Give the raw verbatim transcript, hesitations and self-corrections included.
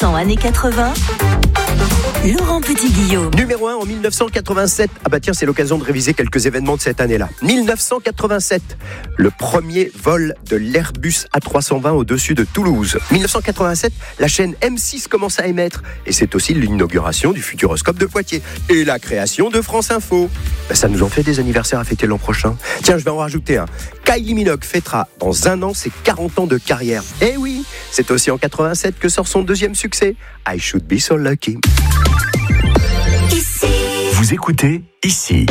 cents années quatre-vingts, Laurent Petit-Guillaume. Numéro un en mille neuf cent quatre-vingt-sept. Ah bah tiens, c'est l'occasion de réviser quelques événements de cette année-là. mille neuf cent quatre-vingt-sept, le premier vol de l'Airbus A trois cent vingt au-dessus de Toulouse. mille neuf cent quatre-vingt-sept, la chaîne M six commence à émettre. Et c'est aussi l'inauguration du Futuroscope de Poitiers. Et la création de France Info. Bah, ça nous en fait des anniversaires à fêter l'an prochain. Tiens, je vais en rajouter un. Kylie Minogue fêtera dans un an ses quarante ans de carrière. Eh oui, c'est aussi en quatre-vingt-sept que sort son deuxième succès, I Should Be So Lucky. Ici. Vous écoutez Ici.